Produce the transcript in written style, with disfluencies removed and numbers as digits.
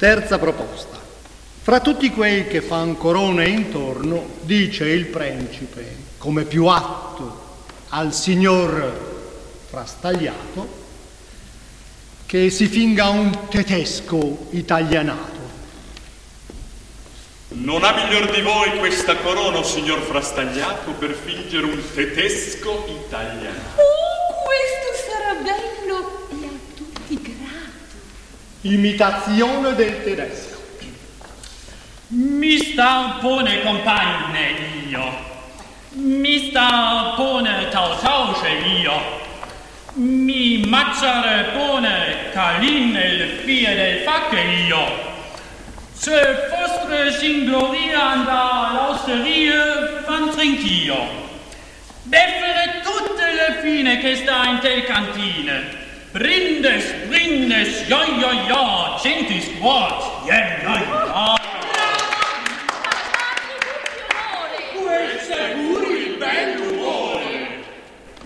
Terza proposta. Fra tutti quei che fan corone intorno, dice il principe, come più atto al signor Frastagliato, che si finga un tedesco italianato. Non ha miglior di voi questa corona, o signor Frastagliato, per fingere un tedesco italiano. Oh, questo sarà bello e a tutti grato. Imitazione del tedesco. Mi sta pone compagne io. Mi sta pone tausche io. Mi mazzare pone calin il fie del facche io. Se vostre singloria anda all'osteria fan trinch'io. Beffere tutte le fine che sta in te cantine. Brindes, ja, centis quart, ja.